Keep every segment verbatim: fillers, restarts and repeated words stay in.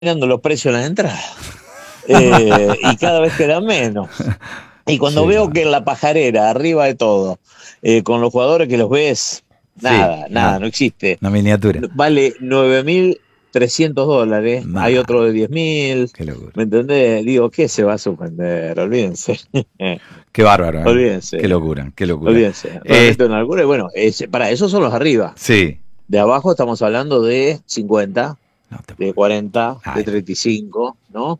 mirando los precios de las entradas. Eh, y cada vez quedan menos. Y cuando Sí, veo no. que en la pajarera, arriba de todo, eh, con los jugadores que los ves, nada, Sí, nada, nada. no existe. Una miniatura. Vale nueve mil trescientos dólares, hay Nah, otro de diez mil, qué locura. ¿me entendés? Digo, ¿qué se va a suspender? Olvídense. Qué bárbaro, ¿eh? Qué Olvídense, locura, qué locura. olvídense. Eh, Realmente una locura. Y bueno, es, para eso son los arriba. sí. De abajo estamos hablando de cincuenta, No te de puedo creer. cuarenta, de Ay, treinta y cinco, ¿no?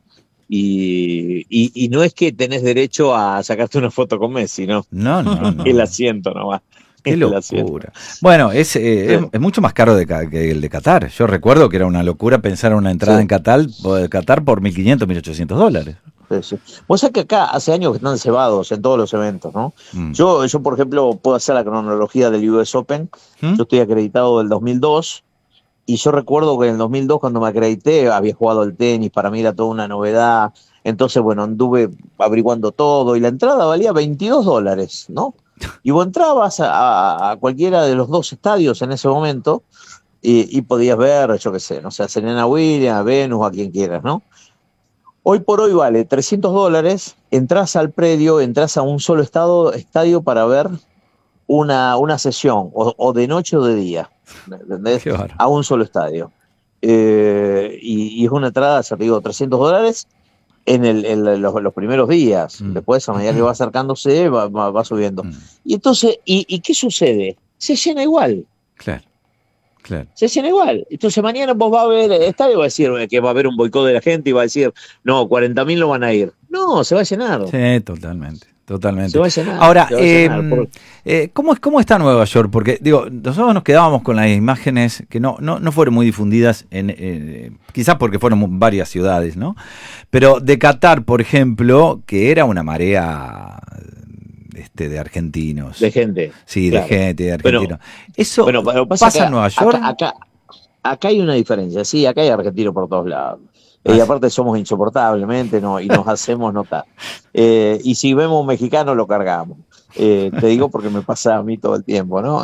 Y, y, y no es que tenés derecho a sacarte una foto con Messi, ¿no? no, no, El no. asiento nomás. Qué El asiento. locura. Bueno, es, eh, Sí, es, es mucho más caro de, ca- que el de Qatar. Yo recuerdo que era una locura pensar en una entrada en sí, Qatar, de Qatar por mil quinientos, mil ochocientos dólares. sí, sí. Vos sabés que acá hace años que están cebados en todos los eventos, ¿no? Mm. Yo, yo, por ejemplo, puedo hacer la cronología del U S Open. ¿Mm? Yo estoy acreditado del dos mil dos. Y yo recuerdo que en el dos mil dos, cuando me acredité, había jugado al tenis, para mí era toda una novedad. Entonces, bueno, anduve averiguando todo y la entrada valía veintidós dólares, ¿no? Y vos entrabas a, a- a cualquiera de los dos estadios en ese momento y, y podías ver, yo qué sé, no sé, a Serena Williams, a Venus, a quien quieras, ¿no? Hoy por hoy vale trescientos dólares, entras al predio, entras a un solo estado, estadio para ver una, una sesión, o, o de noche o de día, ¿me entendés? Qué bárbaro. A un solo estadio. Eh, y, y es una entrada, ya te digo, trescientos dólares en, el, en los, los primeros días. Mm. Después, a medida que va acercándose, va, va, va subiendo. Mm. Y entonces, ¿y, ¿y qué sucede? Se llena igual. Claro, claro. Se llena igual. Entonces mañana vos vas a ver el estadio y va a decir que va a haber un boicot de la gente y va a decir, no, cuarenta mil no van a ir. No, se va a llenar. Sí, totalmente, Se totalmente. va a llenar. Ahora, Se va a eh, llenar. Por- eh, ¿cómo, es, ¿cómo está Nueva York? Porque, digo, nosotros nos quedábamos con las imágenes que no, no, no fueron muy difundidas, en, eh, quizás porque fueron varias ciudades, ¿no? Pero de Qatar, por ejemplo, que era una marea este, de argentinos. de gente. Sí, Claro. de gente, de Bueno, argentinos. ¿Eso Bueno, pero pasa, pasa que en Nueva York? acá, acá, acá hay una diferencia, sí, acá hay argentinos por todos lados. Eh, Ah, y sí. aparte somos insoportablemente, ¿no? Y nos hacemos notar. Eh, y si vemos un mexicano, lo cargamos. Eh, te digo porque me pasa a mí todo el tiempo, ¿no?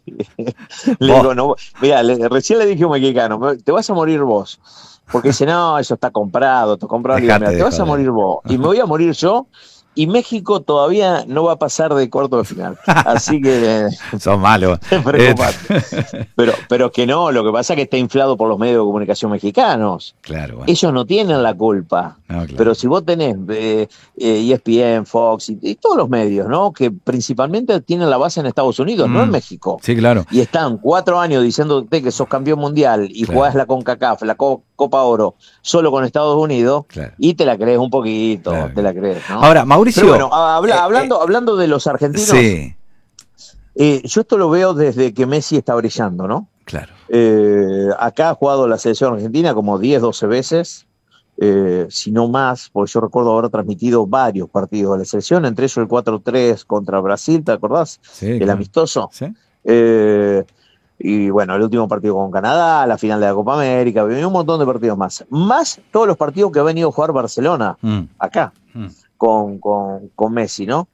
Le Vos, digo, no, mira, le- recién le dije a un mexicano, "Me- te vas a morir vos. Porque dice, no, eso está comprado, está comprado. Le digo, dejate mira, de te vas a joder. morir vos. Y me voy a morir yo. Y México todavía no va a pasar de cuarto de final. Así que Sos malo. preocupate. Eh, Pero, pero que no, lo que pasa es que está inflado por los medios de comunicación mexicanos. claro, bueno. Ellos no tienen la culpa. No, claro. Pero si vos tenés eh, eh, E S P N, Fox y, y todos los medios, ¿no? Que principalmente tienen la base en Estados Unidos, no en Mm, México. sí, claro. Y están cuatro años diciéndote que sos campeón mundial y Claro. jugás la CONCACAF, la Co- Copa Oro, solo con Estados Unidos, Claro. y te la crees un poquito, Claro. te la crees, ¿no? Ahora, Mauricio. Pero bueno, habla- eh, hablando, eh, hablando de los argentinos, sí, eh, yo esto lo veo desde que Messi está brillando, ¿no? claro. Eh, acá ha jugado la selección argentina como diez, doce veces, eh, si no más, porque yo recuerdo haber transmitido varios partidos de la selección, entre ellos el cuatro tres contra Brasil, ¿te acordás? Sí, El claro. amistoso. Sí. Eh, y bueno, el último partido con Canadá, la final de la Copa América, y un montón de partidos más. Más todos los partidos que ha venido a jugar Barcelona, Mm, acá, mm. con, con, con Messi, ¿no?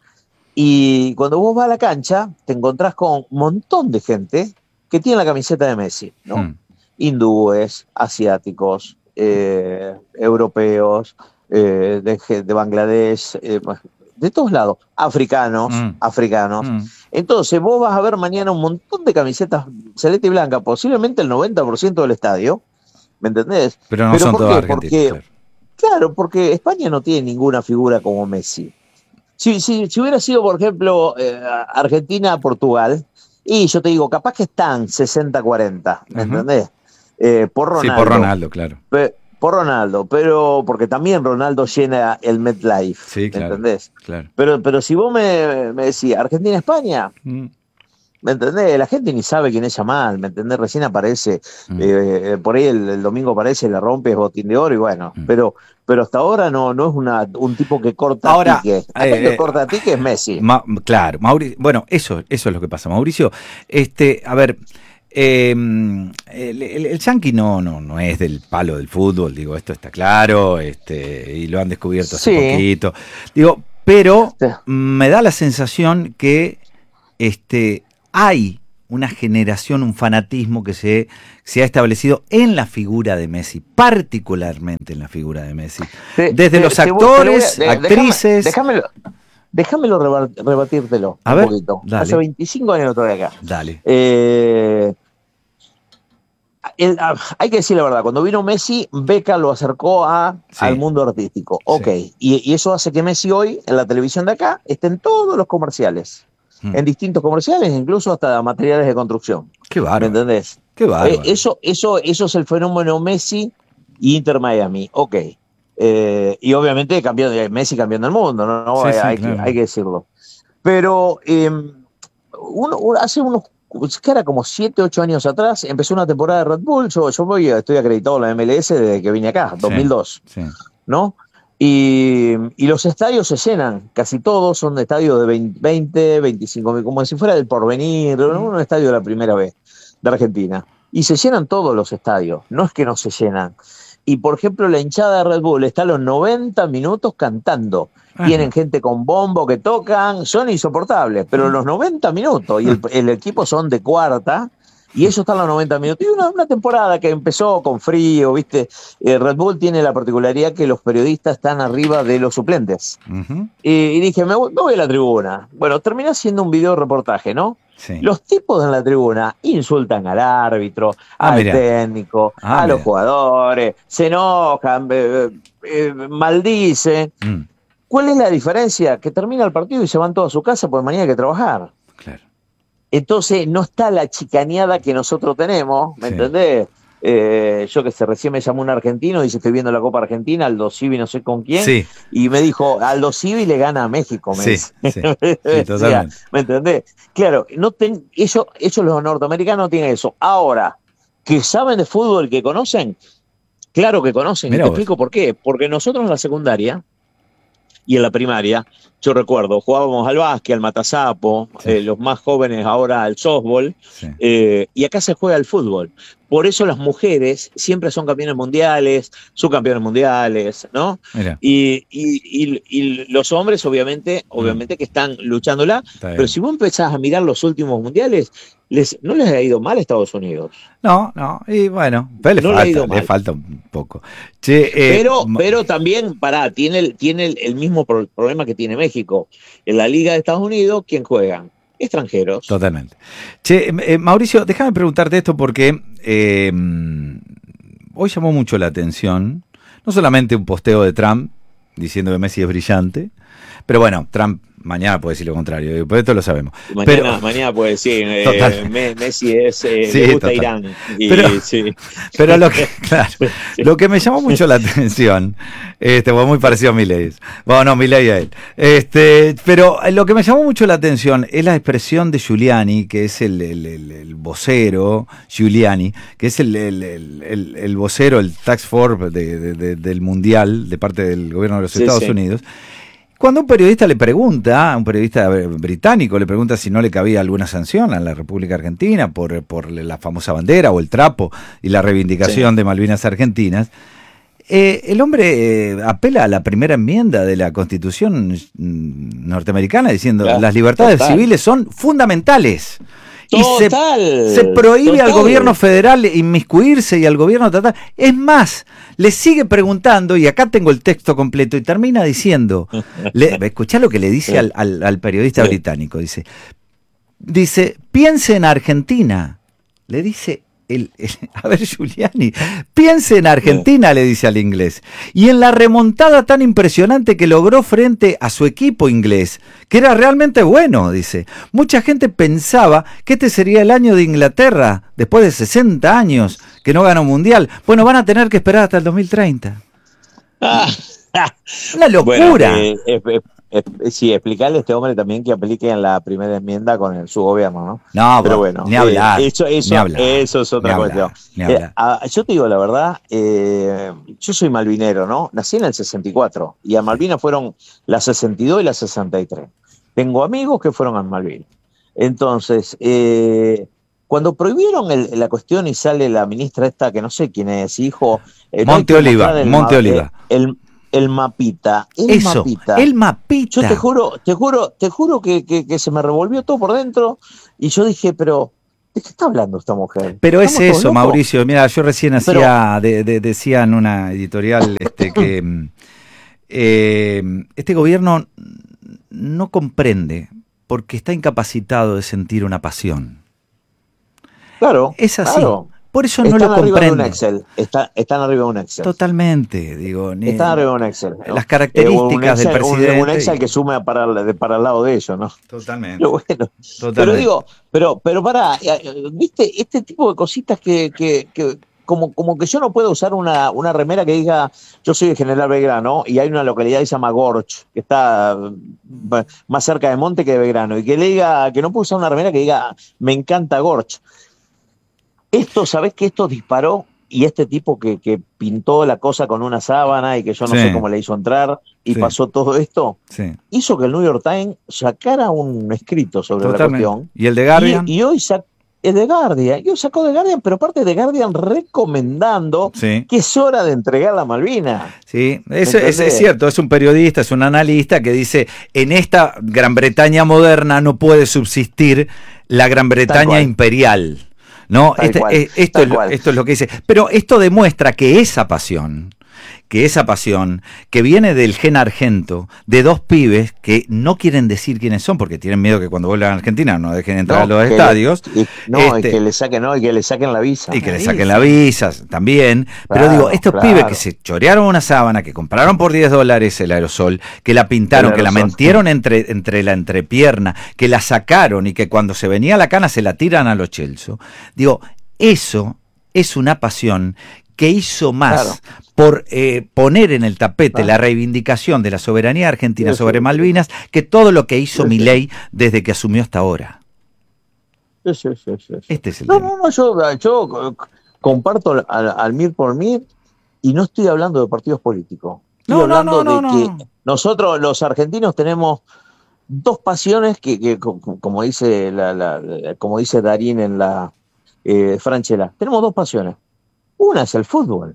Y cuando vos vas a la cancha, te encontrás con un montón de gente que tiene la camiseta de Messi, ¿no? Mm. Hindúes, asiáticos, eh, europeos, eh, de, ge- de Bangladesh, eh, de todos lados, africanos, Mm. africanos. Mm. Entonces vos vas a ver mañana un montón de camisetas celeste y blanca, posiblemente el noventa por ciento del estadio, ¿me entendés? Pero no ¿Pero son por todos qué? argentinos. Porque, Claro. claro, porque España no tiene ninguna figura como Messi. Si, si, si hubiera sido, por ejemplo, eh, Argentina-Portugal, y yo te digo, capaz que están sesenta cuarenta, ¿me Ujú. entendés? Eh, por Sí, Ronaldo. por Ronaldo, claro. Pe- por Ronaldo, pero porque también Ronaldo llena el MetLife, Sí, ¿me claro. entendés? Claro. Pero, pero si vos me, me decís Argentina-España, Mm, ¿me entendés? La gente ni sabe quién es Yamal, ¿me entendés? Recién aparece, mm, eh, por ahí el, el domingo aparece, la rompe, es botín de oro y bueno, mm. pero, pero hasta ahora no, no es una, un tipo que corta Ahora, tique. Acá eh, el que eh, corta tique es Messi. Ma- claro, Mauricio, bueno, eso, eso es lo que pasa, Mauricio. Este, a ver, eh, el, el, el Yankee no, no, no es del palo del fútbol, digo, esto está claro, este, y lo han descubierto hace Sí. poquito. Digo, pero Sí. me da la sensación que este, hay una generación, un fanatismo que se, se ha establecido en la figura de Messi, particularmente en la figura de Messi. Te, Desde te, los te, actores, te a, de, actrices... Déjame, déjamelo, déjamelo rebatírtelo a un ver, poquito. dale. Hace veinticinco años estoy acá. Dale. Eh, el, hay que decir la verdad, cuando vino Messi, Beca lo acercó a, sí. al mundo artístico. Ok, sí. y, y eso hace que Messi hoy, en la televisión de acá, esté en todos los comerciales. Hmm. En distintos comerciales, incluso hasta materiales de construcción. Qué bárbaro. ¿Me entendés? Qué bárbaro. Eh, eso, eso, eso es el fenómeno Messi y Inter Miami. Ok. Eh, y obviamente campeón de Messi campeón del mundo, ¿no? no sí, hay, sí, hay, claro. que, hay que decirlo. Pero eh, uno, uno, hace unos, que era como siete, ocho años atrás, empezó una temporada de Red Bull. Yo, yo voy, estoy acreditado en la M L S desde que vine acá, dos mil dos. Sí, sí. ¿No? Y, y los estadios se llenan, casi todos son de estadios de veinte, veinticinco mil, como si fuera del Porvenir, ¿no? Un estadio de la primera vez de Argentina. Y se llenan todos los estadios, no es que no se llenan. Y por ejemplo, la hinchada de Red Bull está a los noventa minutos cantando. Ajá. Tienen gente con bombo que tocan, son insoportables, pero los noventa minutos, y el, el equipo son de cuarta, y ellos están a los noventa minutos. Y una, una temporada que empezó con frío, ¿viste? Eh, Red Bull tiene la particularidad que los periodistas están arriba de los suplentes. Uh-huh. y, y dije, me voy, me voy a la tribuna. Bueno, terminé haciendo un video reportaje, ¿no? Sí. Los tipos en la tribuna insultan al árbitro, ah, al mira. técnico, ah, a mira. los jugadores, se enojan, eh, eh, maldicen. Mm. ¿Cuál es la diferencia? Que termina el partido y se van todos a su casa porque mañana hay que trabajar. Claro. Entonces no está la chicaneada que nosotros tenemos, ¿me sí. entendés? Eh, yo que sé, recién me llamó un argentino, dice, estoy viendo la Copa Argentina, Aldo Civi no sé con quién, sí. y me dijo, Aldo Civi le gana a México, me sí, dice. Sí, sí, totalmente. ¿Me entendés? Claro, no ten, ellos, ellos los norteamericanos tienen eso. Ahora, que saben de fútbol, que conocen, claro que conocen, Mirá y te vos. explico por qué. Porque nosotros en la secundaria y en la primaria, yo recuerdo, jugábamos al básquet, al matasapo, sí. eh, los más jóvenes ahora al softball, sí. eh, y acá se juega al fútbol. Por eso las mujeres siempre son campeones mundiales, subcampeones mundiales, ¿no? Y, y, y, y los hombres, obviamente, obviamente que están luchándola, pero si vos empezás a mirar los últimos mundiales, les, no les ha ido mal a Estados Unidos. No, no, y bueno, pero le, no falta, le, ha ido le falta un poco. Che, eh, pero, pero también, pará, tiene, el, tiene el, el mismo pro, problema que tiene México. En la Liga de Estados Unidos, ¿quién juega? Extranjeros. Totalmente. Che, eh, Mauricio, déjame preguntarte esto porque eh, hoy llamó mucho la atención, no solamente un posteo de Trump diciendo que Messi es brillante, pero bueno, Trump mañana puede decir lo contrario, pues esto lo sabemos. Mañana, pero, mañana puede decir, eh, Messi es, eh, sí, le gusta total. Irán. Y, pero, sí. pero lo que, claro, sí. lo que me llamó mucho la atención, este, fue muy parecido a Milei, bueno, no, Milei a él, este, pero lo que me llamó mucho la atención es la expresión de Giuliani, que es el, el, el, el vocero, Giuliani, que es el, el, el, el, el vocero, el task force de, de, de, del mundial, de parte del gobierno de los sí, Estados sí. Unidos. Cuando un periodista le pregunta, un periodista británico le pregunta si no le cabía alguna sanción a la República Argentina por, por la famosa bandera o el trapo y la reivindicación sí. de Malvinas Argentinas, eh, el hombre eh, apela a la primera enmienda de la Constitución norteamericana diciendo claro, las libertades total. civiles son fundamentales. Y Total, se, se prohíbe total. al gobierno federal inmiscuirse y al gobierno estatal. Es más, le sigue preguntando, y acá tengo el texto completo, y termina diciendo, le, escuchá lo que le dice al, al, al periodista sí. británico, dice, dice, piense en Argentina, le dice, el, el, a ver Giuliani, piense en Argentina, sí. le dice al inglés, y en la remontada tan impresionante que logró frente a su equipo inglés, que era realmente bueno, dice. Mucha gente pensaba que este sería el año de Inglaterra, después de sesenta años que no gana un mundial. Bueno, van a tener que esperar hasta el dos mil treinta. Ah, Una locura. Bueno, eh, eh, eh, eh, sí, explicarle a este hombre también que aplique en la primera enmienda con el, su gobierno, ¿no? No, pero bueno, ni hablar. Eh, eso, eso, ni hablar, eso es otra ni cuestión. Hablar, eh, a, yo te digo la verdad, eh, yo soy malvinero, ¿no? Nací en el sesenta y cuatro y a Malvinas fueron las sesenta y dos y las sesenta y tres. Tengo amigos que fueron a Malvinas. Entonces, eh, cuando prohibieron el, la cuestión y sale la ministra esta, que no sé quién es, hijo... Eh, Monte no Oliva, Monte ma- Oliva. El, el mapita, el Eso, mapita. el mapita. Yo te juro, te juro, te juro que, que, que se me revolvió todo por dentro y yo dije, pero ¿De qué está hablando esta mujer? Pero es eso, Mauricio. Mira, yo recién hacía, de, de, decía en una editorial este, que eh, este gobierno no comprende porque está incapacitado de sentir una pasión. Claro, es así. Claro. Por eso están no lo comprende. De un Excel. Está, están arriba de un Excel. Totalmente, digo. Ni, están arriba de un Excel. ¿no? Las características eh, Excel, del presidente. Un, un Excel y... que sume para, para el lado de ellos, ¿no? Totalmente. Pero bueno, Totalmente. Pero digo, pero, pero pará, ¿viste? Este tipo de cositas que, que, que como, como que yo no puedo usar una, una remera que diga, yo soy de General Belgrano, y hay una localidad que se llama Gorch, que está más cerca de Monte que de Belgrano, y que le diga, que no puedo usar una remera que diga, me encanta Gorch. Esto, ¿sabés que esto disparó? Y este tipo que, que pintó la cosa con una sábana y que yo no sí. sé cómo le hizo entrar y sí. pasó todo esto, sí. hizo que el New York Times sacara un escrito sobre Totalmente. la cuestión. ¿Y el de Guardian? Y, y hoy sacó el de Guardian, y hoy sacó de Guardian, pero aparte de Guardian recomendando sí. que es hora de entregar la Malvinas. Sí, es, es, es cierto, es un periodista, es un analista que dice, en esta Gran Bretaña moderna no puede subsistir la Gran Bretaña imperial. No, este, cual, esto, es lo, esto es lo que dice. Pero esto demuestra que esa pasión, que esa pasión, que viene del gen argento, de dos pibes que no quieren decir quiénes son, porque tienen miedo que cuando vuelvan a Argentina no dejen entrar no, a los estadios. Le, y, no, este, y que le saquen, no, y que le saquen la visa. Y que le saquen la visa también. Claro, pero digo, estos claro. pibes que se chorearon una sábana, que compraron por diez dólares el aerosol, que la pintaron, que la metieron entre, entre la entrepierna, que la sacaron y que cuando se venía la cana se la tiran a los Chelsea. Digo, eso es una pasión que hizo más claro. por eh, poner en el tapete claro. la reivindicación de la soberanía argentina sí, sobre sí, Malvinas sí. que todo lo que hizo sí, Milei sí. desde que asumió hasta ahora. Sí, sí, sí, sí. Este es el no, tema. no, no, yo, yo comparto al, al mir por mir y no estoy hablando de partidos políticos. Estoy no, hablando no, no, de no. que nosotros los argentinos tenemos dos pasiones que, que como dice la, la, la, como dice Darín en la eh, Franchella, tenemos dos pasiones. Una es el fútbol.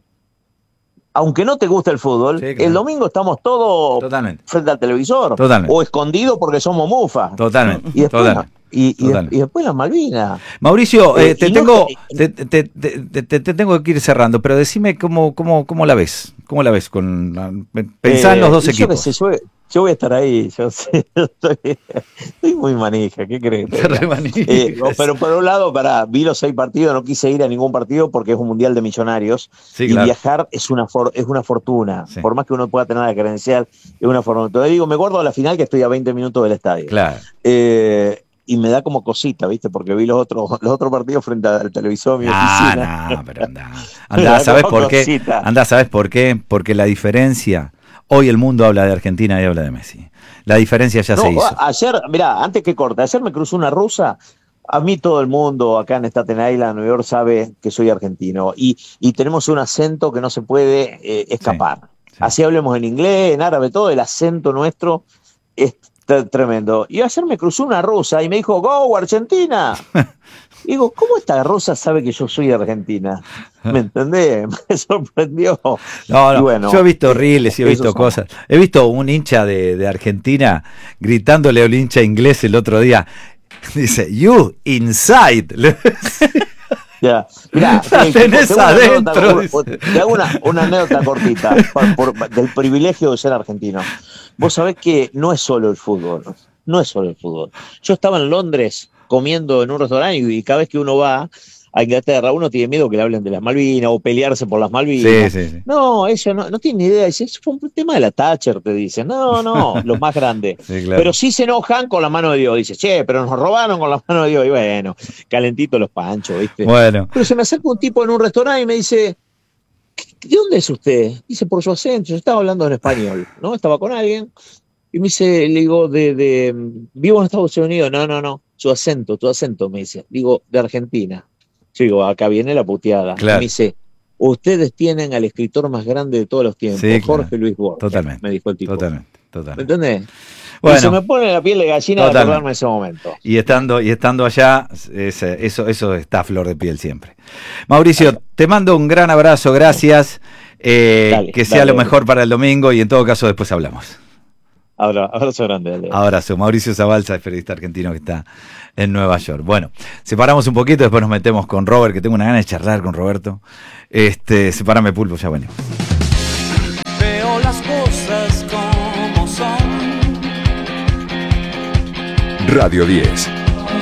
Aunque no te guste el fútbol, sí, claro. el domingo estamos todos Totalmente. frente al televisor. Totalmente. O escondidos porque somos mufas. Totalmente. Y después, Totalmente. Y, y, Totalmente. y después las Malvinas. Mauricio, eh, te, tengo, no, te, te, te, te, te tengo que ir cerrando, pero decime cómo, cómo, cómo la ves. ¿Cómo la ves? Con, pensá eh, en los dos equipos. Sé, yo, yo voy a estar ahí. Yo sé, estoy, estoy muy manija. ¿Qué crees? Eh, no, pero por un lado, para, vi los seis partidos, no quise ir a ningún partido porque es un mundial de millonarios. Sí, y claro. viajar es una, for, es una fortuna. Sí. Por más que uno pueda tener la credencial, es una fortuna. Te digo, me guardo a la final que estoy a veinte minutos del estadio. Claro. Eh, y me da como cosita, ¿viste? Porque vi los otros los otros partidos frente al televisor de mi ah, oficina. No, pero anda. Anda, ¿sabes por qué? Anda, ¿sabes por qué? Porque la diferencia, hoy el mundo habla de Argentina y habla de Messi. La diferencia ya no, se hizo. Ayer, mirá, antes que corte, ayer me cruzó una rusa. A mí todo el mundo acá en Staten Island, Nueva York, sabe que soy argentino. Y, y tenemos un acento que no se puede eh, escapar. Sí, sí. Así hablemos en inglés, en árabe, todo el acento nuestro es tremendo. Y ayer me cruzó una rusa y me dijo, ¡Go, Argentina! Y digo, ¿cómo esta rusa sabe que yo soy de Argentina? ¿Me entendés? Me sorprendió. No, no, bueno, yo he visto reels y he visto cosas. Son. He visto un hincha de, de Argentina gritándole a un hincha inglés el otro día. Dice, you inside. Ya, mirá, la tenés te adentro. Anécdota, te hago una, una anécdota cortita por, por, del privilegio de ser argentino. Vos sabés que no es solo el fútbol, no es solo el fútbol. Yo estaba en Londres comiendo en un restaurante y cada vez que uno va a Inglaterra, uno tiene miedo que le hablen de las Malvinas o pelearse por las Malvinas. Sí, sí, sí. No, eso no, no tiene ni idea. Eso fue un tema de la Thatcher, te dicen. No, no, los más grandes. Sí, claro. Pero sí se enojan con la mano de Dios. Dice, che, pero nos robaron con la mano de Dios. Y bueno, calentito los panchos, ¿viste? Bueno. Pero se me acerca un tipo en un restaurante y me dice, ¿de dónde es usted? Dice, por su acento. Yo estaba hablando en español, ¿no? Estaba con alguien. Y me dice, le digo, de, de, vivo en Estados Unidos. No, no, no. Su acento, tu acento, me dice. Digo, de Argentina. Yo digo, acá viene la puteada. Claro. Y me dice, ustedes tienen al escritor más grande de todos los tiempos, sí, Jorge claro. Luis Borges. Totalmente. Me dijo el tipo. Totalmente, totalmente. ¿Me entendés? Bueno, y se me pone la piel de gallina de acordarme ese momento. Y estando, y estando allá, es, eso, eso está a flor de piel siempre. Mauricio, dale. Te mando un gran abrazo, gracias. Eh, dale, que sea dale, lo mejor dale. para el domingo y en todo caso después hablamos. Ahora, abrazo grande, dale. Abrazo. Mauricio Zabalza, es periodista argentino que está en Nueva York. Bueno, separamos un poquito, después nos metemos con Robert, que tengo una gana de charlar con Roberto. Este, separame, Pulpo, ya venimos. Veo las cosas como son. Radio diez.